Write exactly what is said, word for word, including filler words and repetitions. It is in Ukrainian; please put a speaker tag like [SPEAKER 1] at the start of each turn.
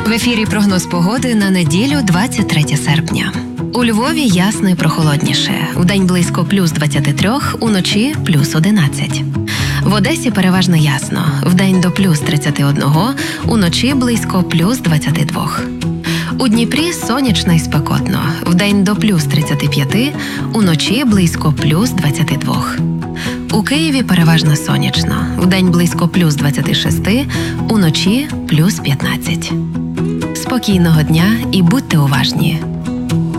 [SPEAKER 1] В ефірі прогноз погоди на неділю, двадцять третє серпня. У Львові ясно і прохолодніше. Вдень близько плюс двадцять три, уночі плюс одинадцять. В Одесі переважно ясно. Вдень до плюс тридцять один, уночі близько плюс двадцять два. У Дніпрі сонячно і спекотно. Вдень до плюс тридцять п'ять, уночі близько плюс двадцять два. У Києві переважно сонячно. Вдень близько плюс двадцять шість, уночі плюс п'ятнадцять. Спокійного дня і будьте уважні.